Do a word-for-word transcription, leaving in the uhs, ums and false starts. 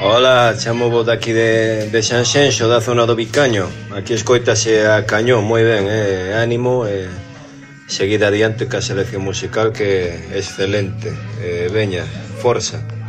Ola, chamo vos daqui de, de Sanxenxo, da zona do Vicaño. Aquí escoitase a cañón, moi ben, eh? Ánimo e eh, seguida adiante ca selección musical que é excelente. Eh, veña, forza.